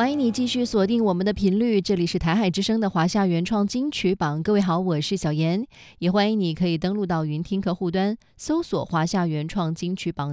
欢迎你继续锁定我们的频率，这里是台海之声的华夏原创金曲榜。各位好，我是小妍，也欢迎你可以登录到云听客户端，搜索华夏原创金曲榜。